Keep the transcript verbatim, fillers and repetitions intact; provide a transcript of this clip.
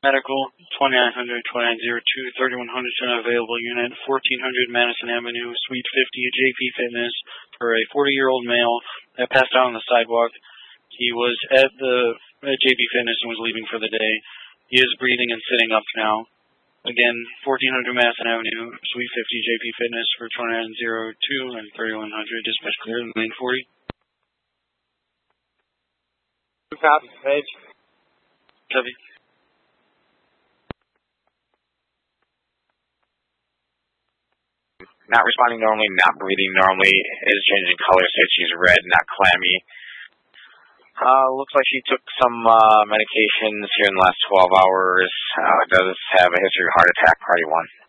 Medical, twenty-nine hundred, twenty-nine oh two, thirty-one hundred, available unit, fourteen hundred Madison Avenue, Suite fifty, J P Fitness, for a forty-year-old male that passed out on the sidewalk. He was at the at J P Fitness and was leaving for the day. He is breathing and sitting up now. Again, fourteen hundred Madison Avenue, Suite fifty, J P Fitness for twenty-nine oh two and thirty-one hundred. Dispatch clear, lane forty. Copy, Page. Copy. Not responding normally, not breathing normally, is changing color, says she's red, not clammy. Uh, looks like she took some uh, medications here in the last twelve hours. Uh, does have a history of heart attack, party one.